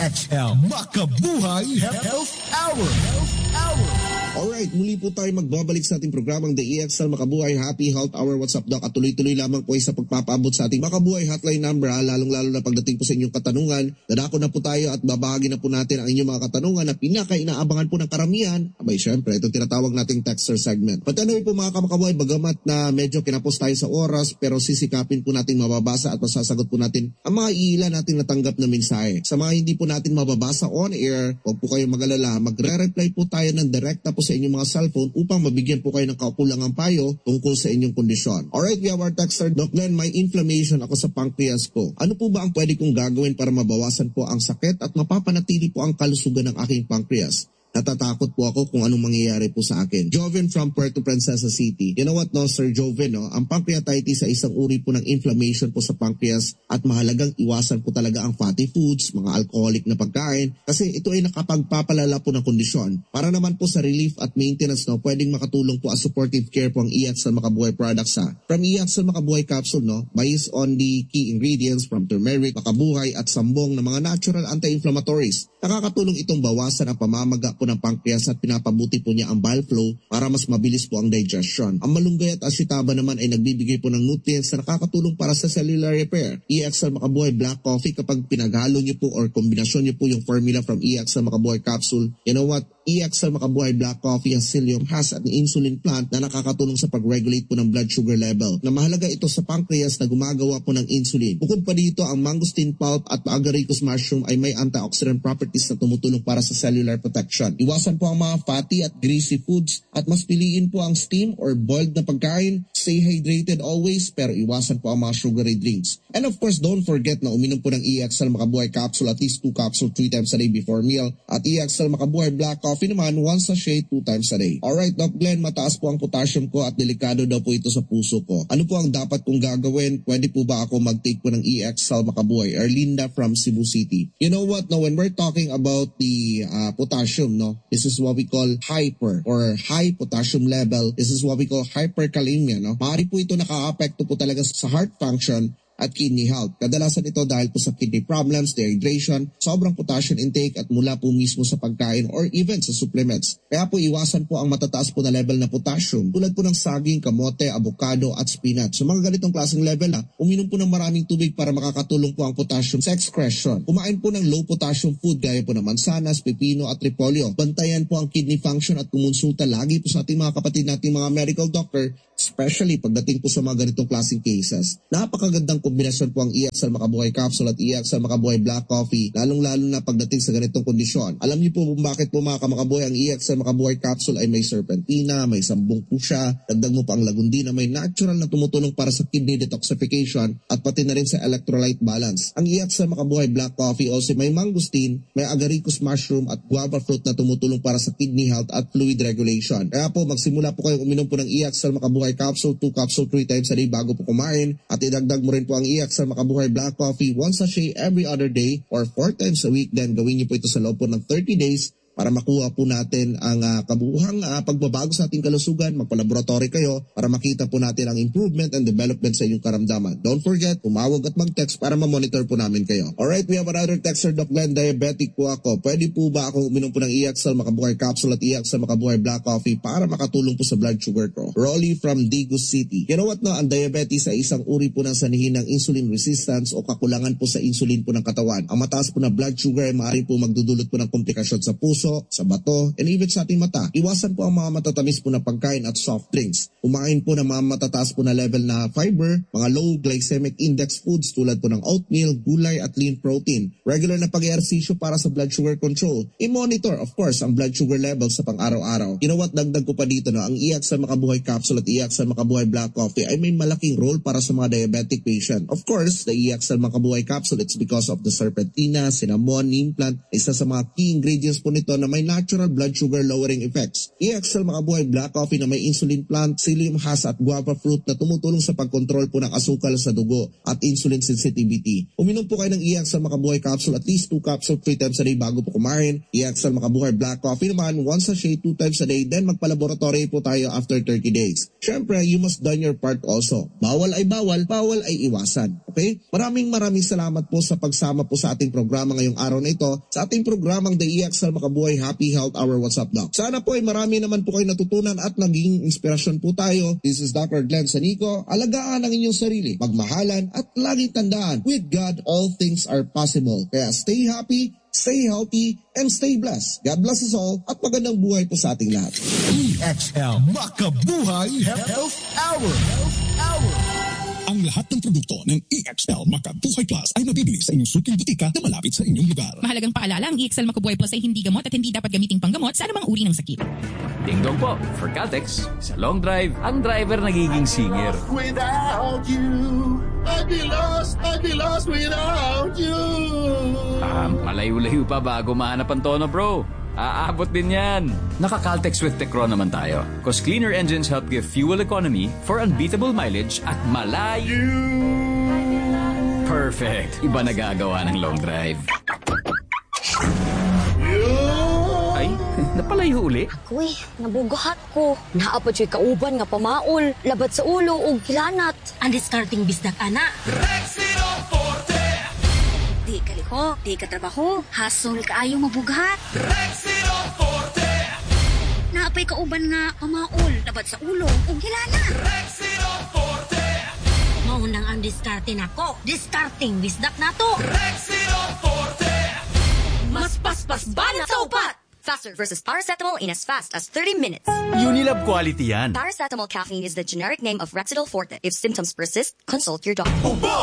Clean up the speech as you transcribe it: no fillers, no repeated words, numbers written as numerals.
EXL Makabuhay Health Hour. Alright, muli po tayo magbabalik sa ating programang The EXL Makabuhay Happy Health Hour. What's up, Doc? At tuloy-tuloy lamang po sa pagpapaabot sa ating Makabuhay hotline number, lalong-lalo na pagdating po sa inyong katanungan. Dadako na po tayo at babahagi na po natin ang inyong mga katanungan na pinaka-inaabangan po ng karamihan. Abay, syempre, ito tinatawag nating texter segment. But anyway po mga kamakabuhay, bagamat na medyo kinapos tayo sa oras, pero sisikapin po nating mababasa at masasagot po natin ang mga ilan nating natanggap na mensahe. Sa mga hindi po natin mababasa on air, huwag po kayong mag-alala, magre-reply po tayo ng direkta po sa inyong mga cellphone upang mabigyan po kayo ng kaukulangang payo tungkol sa inyong kondisyon. Alright, we have our texter. Doc Glenn, may inflammation ako sa pancreas ko. Ano po ba ang pwede kong gagawin para mabawasan po ang sakit at mapapanatili po ang kalusugan ng aking pancreas? Natatakot po ako kung anong mangyayari po sa akin. Joven from Puerto Princesa City. You know what, no, Sir Joven, no? Ang pancreatitis ay isang uri po ng inflammation po sa pancreas at mahalagang iwasan po talaga ang fatty foods, mga alcoholic na pagkain kasi ito ay nakapagpapalala po ng kondisyon. Para naman po sa relief at maintenance, no, pwedeng makatulong po as supportive care po ang EXL Makabuhay products, ha. From EXL Makabuhay capsule, no, based on the key ingredients from turmeric, makabuhay at sambong na mga natural anti-inflammatories. Nakakatulong itong bawasan ang pamamaga po ng pancreas at pinapabuti po niya ang bile flow para mas mabilis po ang digestion. Ang malunggay at asitaba naman ay nagbibigay po ng nutrients na nakakatulong para sa cellular repair. EXL Makabuhay Black Coffee, kapag pinaghalo niyo po or kombinasyon niyo po yung formula from EXL Makabuhay capsule, you know what? EXL Makabuhay Black Coffee and Psyllium has an insulin plant na nakakatulong sa pag-regulate po ng blood sugar level. Na mahalaga ito sa pancreas na gumagawa po ng insulin. Bukod pa dito, ang mangosteen pulp at agaricus mushroom ay may antioxidant properties na tumutulong para sa cellular protection. Iwasan po ang mga fatty at greasy foods at mas piliin po ang steam or boiled na pagkain. Stay hydrated always, pero iwasan po ang mga sugary drinks. And of course, don't forget na uminom po ng EXL Makabuhay capsule at least 2 capsules 3 times a day before meal. At EXL Makabuhay Black Coffee naman, 1 sachet 2 times a day. Alright, Doc Glenn, mataas po ang potassium ko at delikado daw po ito sa puso ko. Ano po ang dapat kong gagawin? Pwede po ba ako mag-take po ng EXL Makabuhay? Erlinda from Cebu City. You know what, no, when we're talking about the potassium, no, this is what we call hyper or high potassium level. This is what we call hyperkalemia, no? Maaari po ito nakaka-apekto po talaga sa heart function at kidney health. Kadalasan ito dahil po sa kidney problems, dehydration, sobrang potassium intake at mula po mismo sa pagkain or even sa supplements. Kaya po iwasan po ang matataas po na level na potassium tulad po ng saging, kamote, avocado at spinach. So mga ganitong klaseng level na, uminom po ng maraming tubig para makakatulong po ang potassium sa excretion. Kumain po ng low potassium food gaya po ng mansanas, pipino at repolyo. Bantayan po ang kidney function at kumonsulta lagi po sa ating mga kapatid nating mga medical doctor, especially pagdating po sa mga ganitong klaseng cases. Napakagandang kombinasyon po ang EXL Makabuhay capsule at EXL Makabuhay Black Coffee, lalong-lalo na pagdating sa ganitong kondisyon. Alam niyo po bakit po mga kamakabuhay ang EXL Makabuhay capsule ay may serpentina, may sambong po siya, dagdag mo pa ang lagundina, may natural na tumutulong para sa kidney detoxification at pati na rin sa electrolyte balance. Ang EXL Makabuhay Black Coffee also may mangosteen, may agaricus mushroom at guava fruit na tumutulong para sa kidney health at fluid regulation. Kaya po magsimula po kayong uminom po ng EXL Makabuhay capsule, 2 capsule 3 times a day bago po kumain at idagdag mo rin po ang EXL Makabuhay Black Coffee 1 sachet every other day or 4 times a week. Then gawin niyo po ito sa loob po ng 30 days para makuha po natin ang kabuuhang pagbabago sa ating kalusugan. Magpalaboratory kayo para makita po natin ang improvement and development sa inyong karamdaman. Don't forget, tumawag at mag-text para ma-monitor po namin kayo. Alright, we have another texter, Doc Glenn, diabetic po ako. Pwede po ba ako uminom po ng EXL Makabuhay capsule at EXL Makabuhay Black Coffee para makatulong po sa blood sugar ko? Rolly from Daegu City. You know what, no? Ang diabetes ay isang uri po ng sanhi ng insulin resistance o kakulangan po sa insulin po ng katawan. Ang mataas po na blood sugar ay maaaring po magdudulot po ng komplikasyon sa puso, sa bato, and even sa ating mata. Iwasan po ang mga matatamis po na pagkain at soft drinks. Kumain po ng mga matataas po na level na fiber, mga low glycemic index foods tulad po ng oatmeal, gulay at lean protein. Regular na pag-ehersisyo para sa blood sugar control. I-monitor, of course, ang blood sugar levels sa pang-araw-araw. You know what, dagdag ko pa dito, no? Ang EXL Makabuhay capsule at EXL Makabuhay Black Coffee ay may malaking role para sa mga diabetic patient. Of course, the EXL Makabuhay capsule, it's because of the serpentina, cinnamon, neem plant, isa sa mga key ingredients po nito na may natural blood sugar lowering effects. EXL Makabuhay Black Coffee na may insulin plant, psyllium husk at guava fruit na tumutulong sa pagkontrol po ng asukal sa dugo at insulin sensitivity. Uminom po kayo ng EXL Makabuhay capsule at least 2 capsule 3 times a day bago po kumain. EXL Makabuhay Black Coffee naman, 1 sachet 2 times a day, then magpalaboratory po tayo after 30 days. Syempre, you must done your part also. Bawal ay bawal, bawal ay iwasan. Okay? Maraming salamat po sa pagsama po sa ating programa ngayong araw na ito, sa ating programang The EXL Makabuhay Happy Health Hour WhatsApp Doc. Sana po ay marami naman po kayo natutunan at naging inspirasyon po tayo. This is Dr. Glenn Sanico. Alagaan ang inyong sarili, magmahalan at lagi tandaan, with God all things are possible. Kaya stay happy, stay healthy, and stay blessed. God bless us all at magandang buhay po sa ating lahat. EXL Makabuhay Health Hour. Ang lahat ng produkto ng EXL Makabuhay Plus ay mabibili sa inyong suking butika na malapit sa inyong lugar. Mahalagang paalala, ang EXL Makabuhay Plus ay hindi gamot at hindi dapat gamiting panggamot sa anumang uri ng sakit. Ding dong po, for Caltex, sa long drive, ang driver nagiging singer. Without you, I'd be lost without you. Malayo-layo pa bago mahanap ang tono, bro. Aabot din yan. Naka-Caltex with Tecron naman tayo. Cause cleaner engines help give fuel economy for unbeatable mileage at malayo. Perfect. Iba nagagawa ng long drive. Ay, napalayo uli. Uy, nabugahat ko. Naapot yung kauban nga pamaol, labat sa ulo o hilanat. Ang discarding bisdak, ana. Rexino Forte. Di ka liho, di ka trabaho, hasol ka ayaw mabugat. Rexino Forte. Naapay kauban nga pamaol, labat sa ulo o hilanat. Rexino Forte. Maunang ang diskarte nako. Discarding bisdak na to. Rexino Forte. Mas paspas banat sa upat! Faster versus paracetamol in as fast as 30 minutes. Unilab quality yan. Paracetamol caffeine is the generic name of Rexidol Forte. If symptoms persist, consult your doctor.